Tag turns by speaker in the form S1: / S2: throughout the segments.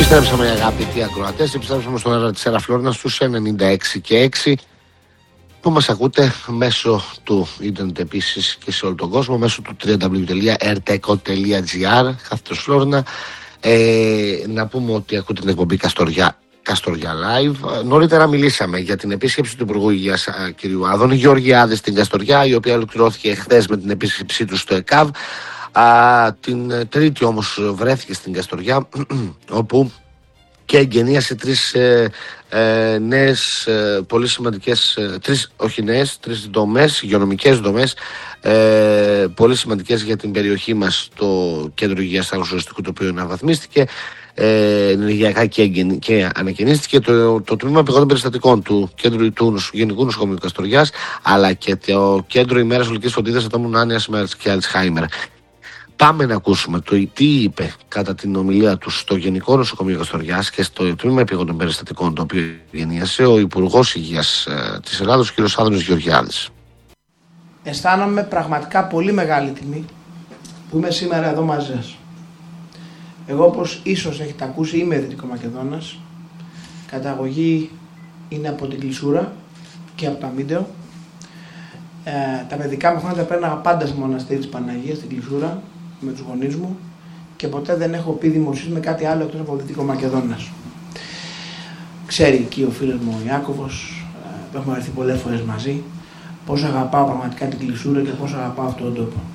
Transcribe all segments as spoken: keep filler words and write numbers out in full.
S1: Επιστρέψαμε αγαπητοί ακροατές, επιστρέψαμε στον αέρα της Ελαφλόρνα στους ενενήντα έξι και έξι που μας ακούτε μέσω του ίντερνετ επίσης και σε όλο τον κόσμο, μέσω του double-u double-u double-u τελεία ερ τι κο τελεία τζι άρ κάθετος Φλόρνα. Ε, να πούμε ότι ακούτε την εκπομπή Καστοριά, Καστοριά Live. Νωρίτερα μιλήσαμε για την επίσκεψη του Υπουργού Υγείας κ. Άδωνη Γεωργιάδη στην Καστοριά, η οποία ολοκληρώθηκε χθες με την επίσκεψή του στο ΕΚΑΒ. Α, την Τρίτη όμως βρέθηκε στην Καστοριά όπου και εγγενίασε τρεις ε, ε, νέες ε, πολύ σημαντικές, ε, τρεις, όχι νέες, τρεις δομές, υγειονομικές δομές ε, πολύ σημαντικές για την περιοχή μας, το Κέντρο Υγείας Αγροσωστικού, το οποίο αναβαθμίστηκε ε, ενεργειακά και, εγγεν, και ανακαινίστηκε, το, το Τμήμα Επιγόντων Περιστατικών του Κέντρου του Γενικού Νοσοκομείου Καστοριάς, αλλά και το Κέντρο ημέρας Ολικής Φροντίδας Ατόμων Άνοιας Μέρας και Αλτσχάιμερ. Πάμε να ακούσουμε το τι είπε κατά την ομιλία του στο Γενικό Νοσοκομείο Καστοριάς και στο Τμήμα Επιγόντων Περιστατικών, το οποίο γενίασε ο Υπουργός Υγείας ε, της Ελλάδος, κ. Άδωνης Γεωργιάδης.
S2: Αισθάνομαι πραγματικά πολύ μεγάλη τιμή που είμαι σήμερα εδώ μαζί σας. Εγώ, όπως ίσως έχετε ακούσει, είμαι Δυτικομακεδόνας. Καταγωγή είναι από την Κλεισούρα και από τα Μίντεο. Ε, τα παιδικά μου χρόνια πέρναγα πάντα στο μοναστήρι της Παναγίας στην Κλεισούρα με τους γονείς μου και ποτέ δεν έχω πει δημοσίως με κάτι άλλο εκτός από Δυτικομακεδόνας. Ξέρει εκεί ο φίλος μου ο Ιάκωβος, ε, που έχουμε έρθει πολλές φορές μαζί, πόσο αγαπάω πραγματικά την Κλεισούρα και πόσο αγαπάω αυτόν τον τόπο.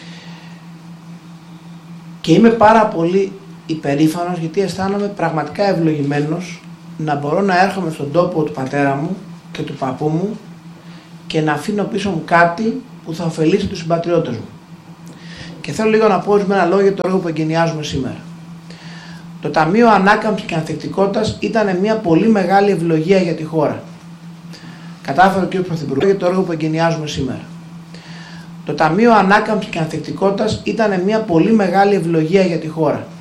S2: Και είμαι πάρα πολύ υπερήφανος γιατί αισθάνομαι πραγματικά ευλογημένος να μπορώ να έρχομαι στον τόπο του πατέρα μου και του παππού μου και να αφήνω πίσω μου κάτι που θα ωφελήσει τους συμπατριώτες μου. Και θέλω λίγο να πω ορισμένα λόγια για το έργο που εγκαινιάζουμε σήμερα. Το Ταμείο Ανάκαμψης και Ανθεκτικότητας ήταν μια πολύ μεγάλη ευλογία για τη χώρα. Κατάφερε ο κ. Πρωθυπουργός για το έργο που εγκαινιάζουμε σήμερα. Το Ταμείο Ανάκαμψης και Ανθεκτικότητας ήταν μια πολύ μεγάλη ευλογία για τη χώρα.